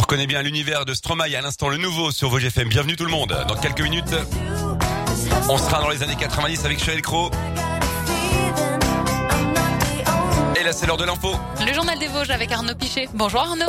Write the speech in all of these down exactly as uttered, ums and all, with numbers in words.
reconnaît bien l'univers de Stromae, à l'instant le nouveau sur Vosges F M. Bienvenue tout le monde. Dans quelques minutes, on sera dans les années quatre-vingt-dix avec Sheryl Crow. Et là c'est l'heure de l'info. Le journal des Vosges avec Arnaud Pichet. Bonjour Arnaud.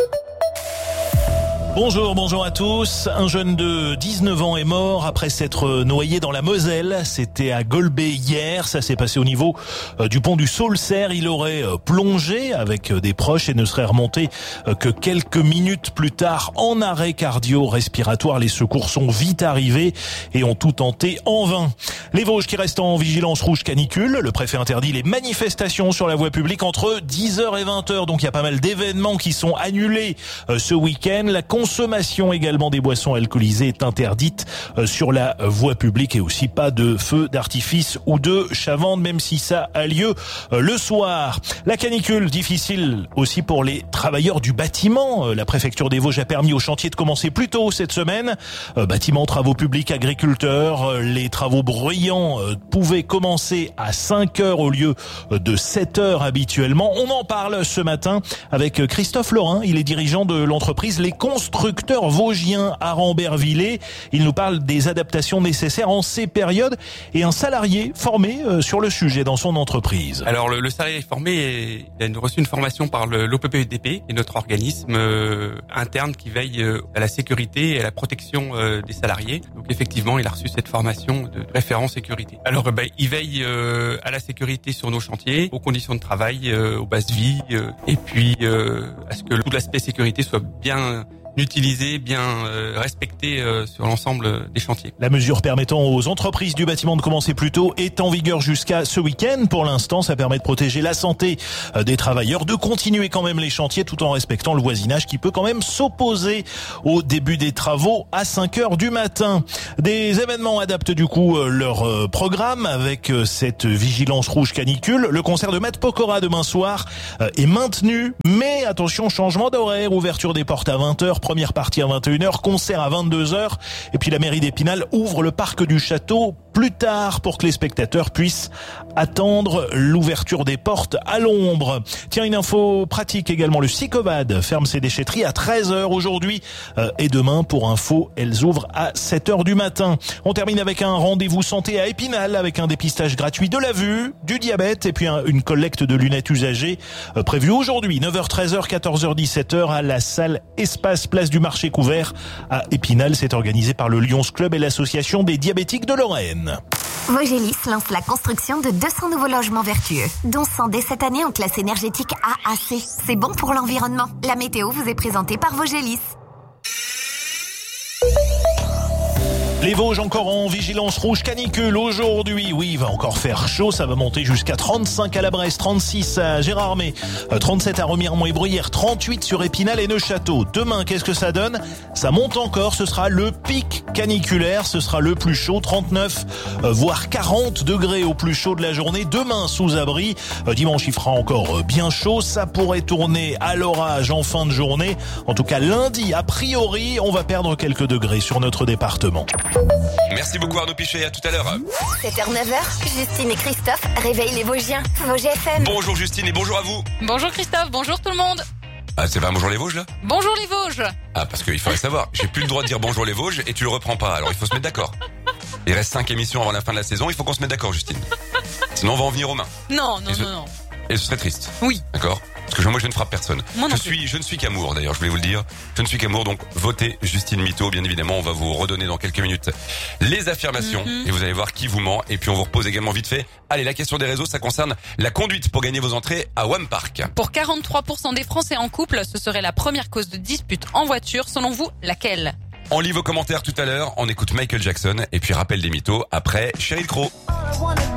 Bonjour, bonjour à tous. Un jeune de dix-neuf ans est mort après s'être noyé dans la Moselle. C'était à Golbet hier. Ça s'est passé au niveau du pont du Saulcerre. Il aurait plongé avec des proches et ne serait remonté que quelques minutes plus tard en arrêt cardio-respiratoire. Les secours sont vite arrivés et ont tout tenté en vain. Les Vosges qui restent en vigilance rouge canicule. Le préfet interdit les manifestations sur la voie publique entre dix heures et vingt heures. Donc il y a pas mal d'événements qui sont annulés ce week-end. La consommation également des boissons alcoolisées est interdite sur la voie publique et aussi pas de feux d'artifice ou de chavandes, même si ça a lieu le soir. La canicule, difficile aussi pour les travailleurs du bâtiment. La préfecture des Vosges a permis aux chantiers de commencer plus tôt cette semaine. Bâtiments, travaux publics, agriculteurs, les travaux bruyants pouvaient commencer à cinq heures au lieu de sept heures habituellement. On en parle ce matin avec Christophe Laurin. Il est dirigeant de l'entreprise Les Constructeurs vosgien à Rambervillers. Il nous parle des adaptations nécessaires en ces périodes et un salarié formé sur le sujet dans son entreprise. Alors le, le salarié formé, il a reçu une formation par l'O P P E D P et notre organisme euh, interne qui veille euh, à la sécurité et à la protection euh, des salariés. Donc effectivement, il a reçu cette formation de référent sécurité. Alors ben, il veille euh, à la sécurité sur nos chantiers, aux conditions de travail, euh, aux bases vie euh, et puis euh, à ce que tout l'aspect sécurité soit bien utilisé, bien euh, respecté euh, sur l'ensemble des chantiers. La mesure permettant aux entreprises du bâtiment de commencer plus tôt est en vigueur jusqu'à ce week-end. Pour l'instant, ça permet de protéger la santé des travailleurs, de continuer quand même les chantiers tout en respectant le voisinage qui peut quand même s'opposer au début des travaux à cinq heures du matin. Des événements adaptent du coup leur programme avec cette vigilance rouge canicule. Le concert de Matt Pokora demain soir est maintenu, mais attention, changement d'horaire, ouverture des portes à vingt heures. Première partie à vingt et une heures, concert à vingt-deux heures. Et puis la mairie d'Épinal ouvre le parc du château plus tard pour que les spectateurs puissent attendre l'ouverture des portes à l'ombre. Tiens, une info pratique également. Le Sicovad ferme ses déchetteries à treize heures aujourd'hui euh, et demain. Pour info, elles ouvrent à sept heures du matin. On termine avec un rendez-vous santé à Épinal avec un dépistage gratuit de la vue, du diabète et puis un, une collecte de lunettes usagées euh, prévue aujourd'hui. neuf heures, treize heures, quatorze heures, dix-sept heures à la salle Espace Place du Marché Couvert à Épinal. C'est organisé par le Lions Club et l'association des diabétiques de Lorraine. Vogelis lance la construction de deux cents nouveaux logements vertueux, dont cent dès cette année en classe énergétique A A C. C'est bon pour l'environnement. La météo vous est présentée par Vogelis. Les Vosges encore en vigilance rouge canicule aujourd'hui. Oui, il va encore faire chaud. Ça va monter jusqu'à trente-cinq à la Bresse, trente-six à Gérardmer, trente-sept à Remiremont et Bruyères, trente-huit sur Épinal et Neufchâteau. Demain, qu'est-ce que ça donne? Ça monte encore. Ce sera le pic caniculaire. Ce sera le plus chaud. trente-neuf, voire quarante degrés au plus chaud de la journée. Demain, sous abri. Dimanche, il fera encore bien chaud. Ça pourrait tourner à l'orage en fin de journée. En tout cas, lundi, a priori, on va perdre quelques degrés sur notre département. Merci beaucoup Arnaud Pichet, à tout à l'heure. sept heures neuf heures, Justine et Christophe réveillent les Vosgiens. Vosges F M. Bonjour Justine et bonjour à vous. Bonjour Christophe, bonjour tout le monde. Ah, c'est pas bonjour les Vosges là? Bonjour les Vosges. Ah, parce qu'il faudrait savoir, j'ai plus le droit de dire bonjour les Vosges et tu le reprends pas, alors il faut se mettre d'accord. Il reste cinq émissions avant la fin de la saison, il faut qu'on se mette d'accord Justine. Sinon on va en venir aux mains. Non, non, et ce... non, non. Et ce serait triste. Oui. D'accord? Parce que moi je ne frappe personne. Moi non je suis, je ne suis qu'amour d'ailleurs, je voulais vous le dire. Je ne suis qu'amour, donc votez Justine Mito, bien évidemment. On va vous redonner dans quelques minutes les affirmations mm-hmm. et vous allez voir qui vous ment. Et puis on vous repose également vite fait. Allez, la question des réseaux, ça concerne la conduite pour gagner vos entrées à Wham Park. Pour quarante-trois pour cent des Français en couple, ce serait la première cause de dispute en voiture. Selon vous, laquelle? On lit vos commentaires tout à l'heure. On écoute Michael Jackson et puis rappel des mythos après Sheryl Crow.